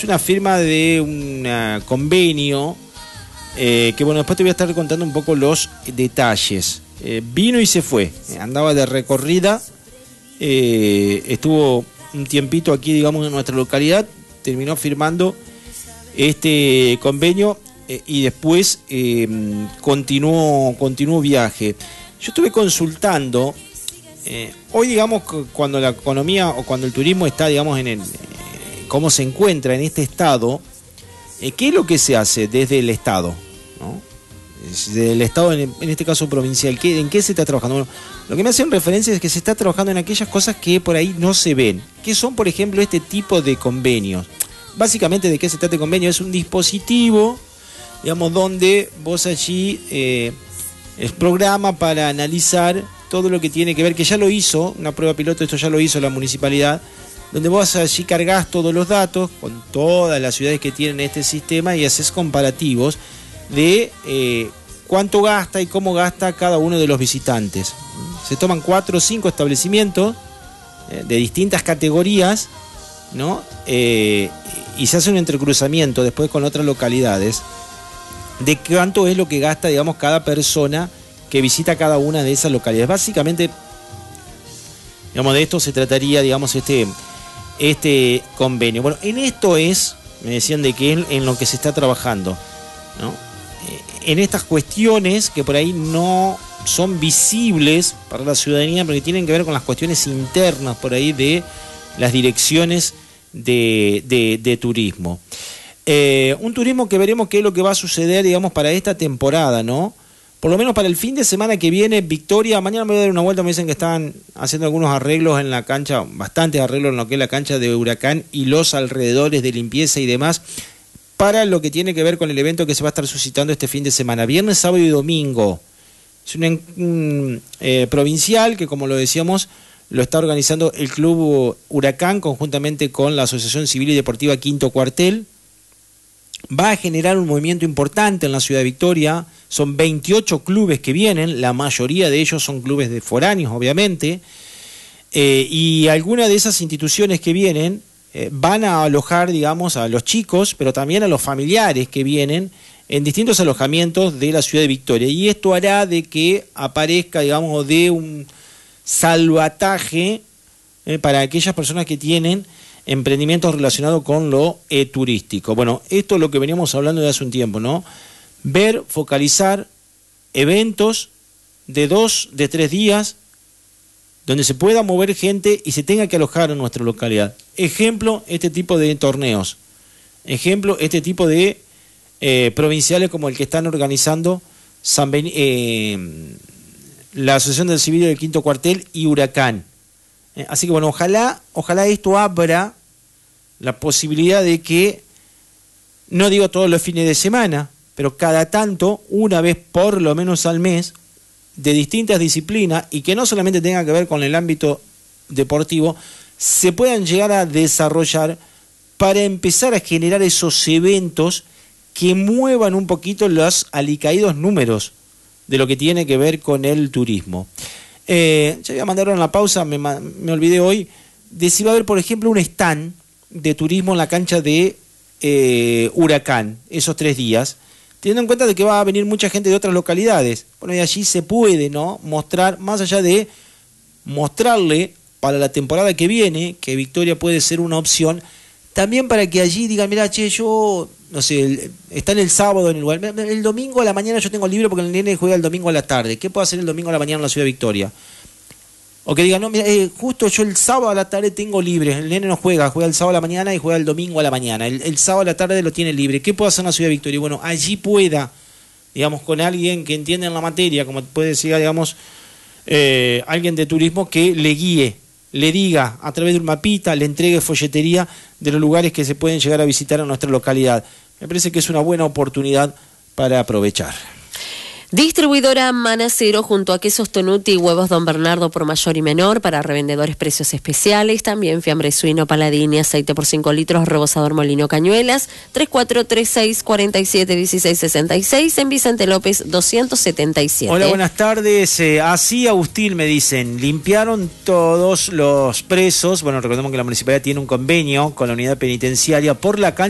es una firma de un convenio que bueno, después te voy a estar contando un poco los detalles. Vino y se fue, andaba de recorrida, estuvo un tiempito aquí, digamos, en nuestra localidad, terminó firmando este convenio y después continuó viaje. Yo estuve consultando, hoy digamos, cuando la economía o cuando el turismo está, digamos, cómo se encuentra en este estado, ¿qué es lo que se hace desde el estado, ¿no? Desde el estado, en este caso provincial, ¿en qué se está trabajando? Bueno, lo que me hacen referencia es que se está trabajando en aquellas cosas que por ahí no se ven, que son, por ejemplo, este tipo de convenios. Básicamente, ¿de qué se trata el convenio? Es un dispositivo, digamos, donde vos allí es programa para analizar todo lo que tiene que ver, que ya lo hizo, una prueba piloto, esto ya lo hizo la municipalidad, donde vos allí cargas todos los datos con todas las ciudades que tienen este sistema y haces comparativos de cuánto gasta y cómo gasta cada uno de los visitantes. Se toman 4 o 5 establecimientos de distintas categorías, ¿no? Y se hace un entrecruzamiento después con otras localidades de cuánto es lo que gasta, digamos, cada persona que visita cada una de esas localidades. Básicamente, digamos, de esto se trataría, digamos, este convenio. Bueno, en esto me decían de que es en lo que se está trabajando, ¿no? En estas cuestiones que por ahí no son visibles para la ciudadanía, porque tienen que ver con las cuestiones internas por ahí de las direcciones de turismo. Un turismo que veremos qué es lo que va a suceder, digamos, para esta temporada, ¿no? Por lo menos para el fin de semana que viene, Victoria, mañana me voy a dar una vuelta, me dicen que están haciendo algunos arreglos en la cancha, bastantes arreglos en lo que es la cancha de Huracán y los alrededores de limpieza y demás, para lo que tiene que ver con el evento que se va a estar suscitando este fin de semana, viernes, sábado y domingo. Es un provincial que, como lo decíamos, lo está organizando el Club Huracán conjuntamente con la Asociación Civil y Deportiva Quinto Cuartel. Va a generar un movimiento importante en la ciudad de Victoria. Son 28 clubes que vienen, la mayoría de ellos son clubes de foráneos, obviamente, y algunas de esas instituciones que vienen van a alojar, digamos, a los chicos, pero también a los familiares que vienen en distintos alojamientos de la ciudad de Victoria. Y esto hará de que aparezca, digamos, de un salvataje para aquellas personas que tienen emprendimientos relacionados con lo turístico. Bueno, esto es lo que veníamos hablando de hace un tiempo, ¿no? Ver, focalizar eventos de 2, de 3 días donde se pueda mover gente y se tenga que alojar en nuestra localidad. Ejemplo, este tipo de torneos. Ejemplo, este tipo de provinciales como el que están organizando la Asociación del Civil del Quinto Cuartel y Huracán. Así que bueno, ojalá esto abra la posibilidad de que, no digo todos los fines de semana, pero cada tanto, una vez por lo menos al mes, de distintas disciplinas, y que no solamente tenga que ver con el ámbito deportivo, se puedan llegar a desarrollar para empezar a generar esos eventos que muevan un poquito los alicaídos números de lo que tiene que ver con el turismo. Ya voy a mandar en la pausa, me olvidé hoy, de si va a haber, por ejemplo, un stand de turismo en la cancha de Huracán, esos 3 días, teniendo en cuenta de que va a venir mucha gente de otras localidades. Bueno, y allí se puede, ¿no?, mostrar, más allá de mostrarle para la temporada que viene, que Victoria puede ser una opción, también para que allí digan, mira, che, yo, no sé, están el sábado en el lugar, el domingo a la mañana yo tengo libre porque el nene juega el domingo a la tarde, ¿qué puedo hacer el domingo a la mañana en la ciudad de Victoria? O que digan, no, mira, justo yo el sábado a la tarde tengo libre, el nene no juega el sábado a la mañana y juega el domingo a la mañana, el sábado a la tarde lo tiene libre, ¿qué puedo hacer en la ciudad de Victoria? Bueno, allí pueda, digamos, con alguien que entienda en la materia, como puede decir, digamos, alguien de turismo que le guíe, le diga a través de un mapita, le entregue folletería de los lugares que se pueden llegar a visitar en nuestra localidad. Me parece que es una buena oportunidad para aprovechar. Distribuidora Manacero junto a Quesos Tonuti y Huevos Don Bernardo por mayor y menor para revendedores precios especiales. También fiambre suino Paladini, aceite por 5 litros, rebosador Molino Cañuelas, 3436-471666 en Vicente López 277. Hola, buenas tardes. Así Agustín me dicen, limpiaron todos los presos. Bueno, recordemos que la municipalidad tiene un convenio con la unidad penitenciaria por la cancha